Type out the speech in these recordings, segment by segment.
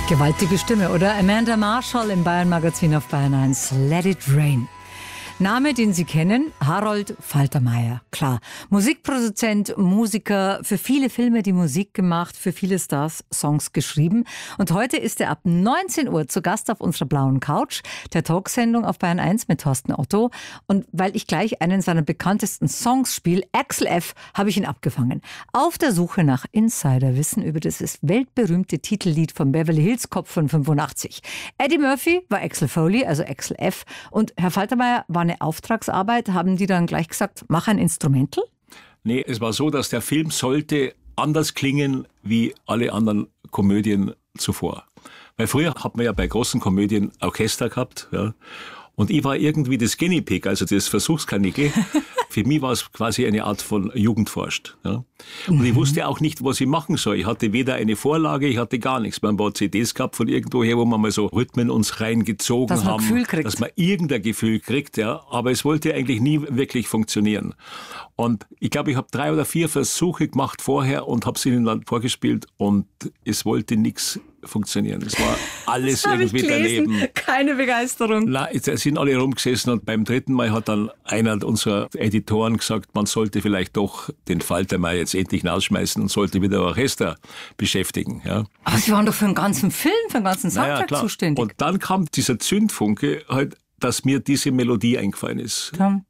Gewaltige Stimme, oder? Amanda Marshall im Bayern Magazin auf Bayern 1. Let It Rain. Name, den Sie kennen, Harold Faltermeier. Klar, Musikproduzent, Musiker, für viele Filme die Musik gemacht, für viele Stars Songs geschrieben. Und heute ist er ab 19 Uhr zu Gast auf unserer blauen Couch, der Talksendung auf Bayern 1 mit Thorsten Otto. Und weil ich gleich einen seiner bekanntesten Songs spiele, Axel F., habe ich ihn abgefangen. Auf der Suche nach Insiderwissen über das weltberühmte Titellied von Beverly Hills Cop von 85. Eddie Murphy war Axel Foley, also Axel F. Und Herr Faltermeier war eine Auftragsarbeit. Haben die dann gleich gesagt, mach ein Instrumental? Nee, es war so, dass der Film sollte anders klingen wie alle anderen Komödien zuvor. Weil früher hat man ja bei großen Komödien Orchester gehabt, ja. Und ich war irgendwie das Guinea Pig, also das Versuchskaninchen. Für mich war es quasi eine Art von Jugendforscht. Ja. Und ich wusste auch nicht, was ich machen soll. Ich hatte weder eine Vorlage, ich hatte gar nichts. Man hat CDs gehabt von irgendwoher, wo man mal so Rhythmen uns reingezogen haben. Dass man irgendein Gefühl kriegt. Ja. Aber es wollte eigentlich nie wirklich funktionieren. Und ich glaube, ich habe 3 oder 4 Versuche gemacht vorher und habe sie ihnen dann vorgespielt und es wollte nichts funktionieren. Es war alles irgendwie daneben. Keine Begeisterung. Nein, da sind alle rumgesessen und beim 3. Mal hat dann einer unserer Editoren gesagt, man sollte vielleicht doch den Faltermeier jetzt endlich rausschmeißen und sollte wieder Orchester beschäftigen. Ja. Aber Sie waren doch für den ganzen Film, für den ganzen Soundtrack zuständig. Und dann kam dieser Zündfunke halt, dass mir diese Melodie eingefallen ist.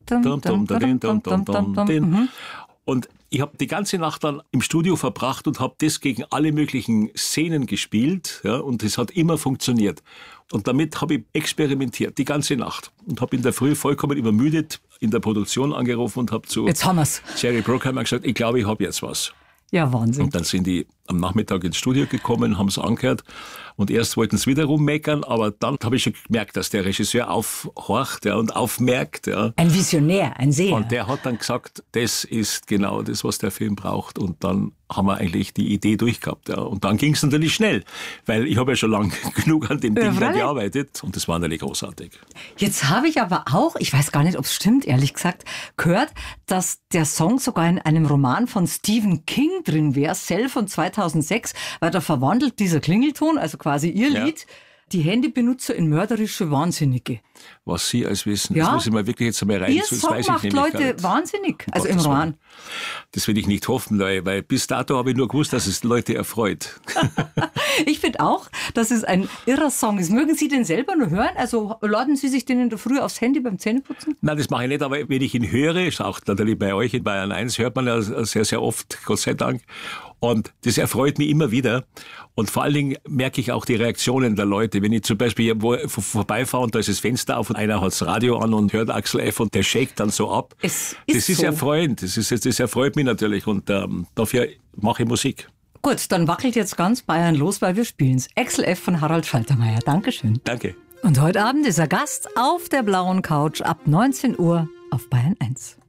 Und ich habe die ganze Nacht dann im Studio verbracht und habe das gegen alle möglichen Szenen gespielt. Ja, und es hat immer funktioniert. Und damit habe ich experimentiert, die ganze Nacht. Und habe in der Früh vollkommen übermüdet in der Produktion angerufen und habe zu Jerry Bruckheimer gesagt, ich glaube, ich habe jetzt was. Ja, Wahnsinn. Und dann sind die am Nachmittag ins Studio gekommen, haben es angehört und erst wollten sie wieder rummeckern, aber dann habe ich schon gemerkt, dass der Regisseur aufhorcht, ja, und aufmerkt. Ja. Ein Visionär, ein Seher. Und der hat dann gesagt, das ist genau das, was der Film braucht. Und dann haben wir eigentlich die Idee durchgehabt. Ja. Und dann ging es natürlich schnell, weil ich habe ja schon lange genug an dem Ding gearbeitet und das war natürlich großartig. Jetzt habe ich aber auch, ich weiß gar nicht, ob es stimmt, ehrlich gesagt, gehört, dass der Song sogar in einem Roman von Stephen King drin wäre, Cell von 2006, weil da verwandelt dieser Klingelton, also quasi Ihr Lied, die Handybenutzer in mörderische Wahnsinnige. Was Sie als wissen, das muss ich mal wirklich jetzt einmal rein. Ihr Song macht Leute wahnsinnig, also im Roman. Das will ich nicht hoffen, weil bis dato habe ich nur gewusst, dass es Leute erfreut. Ich finde auch, dass es ein irrer Song ist. Mögen Sie den selber nur hören? Also laden Sie sich den in der Früh aufs Handy beim Zähneputzen? Nein, das mache ich nicht, aber wenn ich ihn höre, ist auch natürlich bei euch in Bayern 1, hört man ja sehr, sehr oft, Gott sei Dank. Und das erfreut mich immer wieder. Und vor allen Dingen merke ich auch die Reaktionen der Leute. Wenn ich zum Beispiel irgendwo vorbeifahre und da ist das Fenster auf und einer hat das Radio an und hört Axel F. und der shakt dann so ab. Das ist so erfreuend. Das erfreut mich natürlich und dafür mache ich Musik. Gut, dann wackelt jetzt ganz Bayern los, weil wir spielen's. Axel F. von Harold Faltermeier. Dankeschön. Danke. Und heute Abend ist er Gast auf der blauen Couch ab 19 Uhr auf Bayern 1.